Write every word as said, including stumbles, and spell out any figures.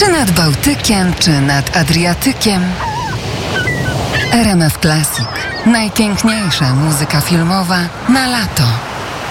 Czy nad Bałtykiem, czy nad Adriatykiem. R M F Classic. Najpiękniejsza muzyka filmowa na lato.